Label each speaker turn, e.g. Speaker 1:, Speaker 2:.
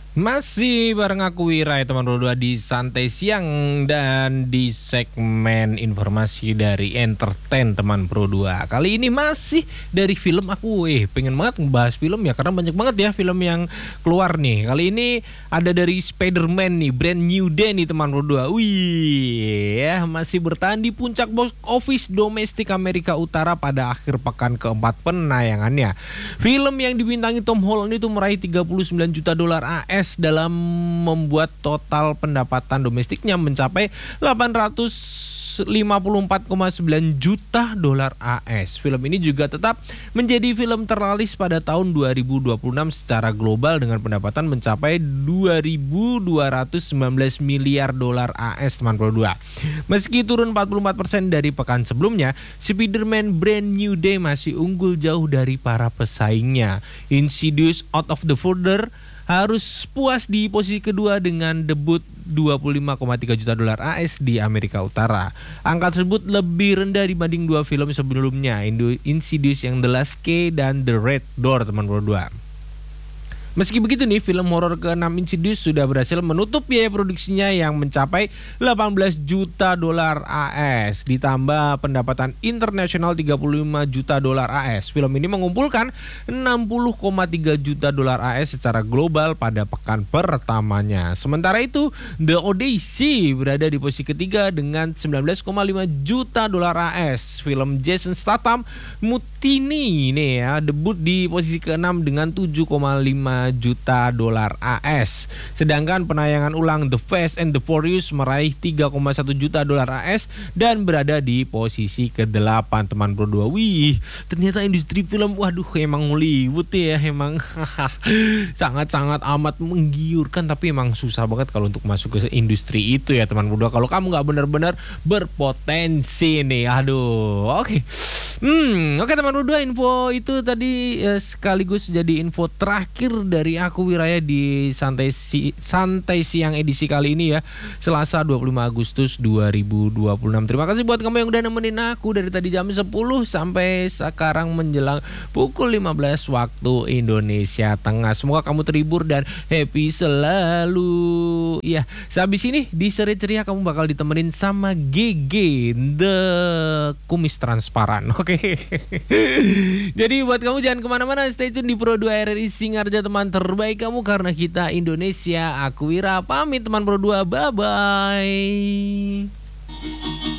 Speaker 1: Masih bareng aku Wira ya teman berdua di Santai Siang dan di segmen informasi dari entertain teman berdua. Kali ini masih dari film aku pengen banget ngebahas film ya karena banyak banget ya film yang keluar nih. Kali ini ada dari Spider-Man nih, Brand New Day nih teman berdua. Wih ya masih bertahan di puncak box office domestik Amerika Utara pada akhir pekan keempat penayangannya. Film yang dibintangi Tom Holland itu meraih 39 juta dolar AS dalam membuat total pendapatan domestiknya mencapai 854,9 juta dolar AS. Film ini juga tetap menjadi film terlaris pada tahun 2026 secara global dengan pendapatan mencapai 2.219 miliar dolar AS teman berdua. Meski turun 44% dari pekan sebelumnya, Spider-Man Brand New Day masih unggul jauh dari para pesaingnya. Insidious Out of the Border harus puas di posisi kedua dengan debut 25,3 juta dolar AS di Amerika Utara. Angka tersebut lebih rendah dibanding dua film sebelumnya, Insidious yang The Last Key dan The Red Door teman berdua. Meski begitu nih, film horor ke-6 Insidious sudah berhasil menutup biaya produksinya yang mencapai 18 juta dolar AS ditambah pendapatan internasional 35 juta dolar AS. Film ini mengumpulkan 60,3 juta dolar AS secara global pada pekan pertamanya. Sementara itu, The Odyssey berada di posisi ketiga dengan 19,5 juta dolar AS. Film Jason Statham Mutiny nih ya debut di posisi ke-6 dengan 7,5 juta dolar AS. Sedangkan penayangan ulang The Fast and the Furious meraih 3,1 juta dolar AS dan berada di posisi ke-8 teman berdua. Wih, ternyata industri film waduh emang Hollywood ya emang sangat-sangat amat menggiurkan, tapi emang susah banget kalau untuk masuk ke industri itu ya teman berdua kalau kamu nggak benar-benar berpotensi nih. Aduh, oke. Oke teman berdua, info itu tadi sekaligus jadi info terakhir dari aku Wiraya di Santai Siang edisi kali ini ya, Selasa 25 Agustus 2026. Terima kasih buat kamu yang udah nemenin aku dari tadi jam 10 sampai sekarang menjelang pukul 15 waktu Indonesia Tengah. Semoga kamu terhibur dan happy selalu. Ya, sehabis ini di Seri Ceria kamu bakal ditemenin sama GG The Kumis Transparan. Oke. Jadi buat kamu jangan kemana-mana, stay tune di Pro 2 RRI Singarja teman terbaik kamu karena kita Indonesia. Aku Wira pamit teman Pro 2, bye bye.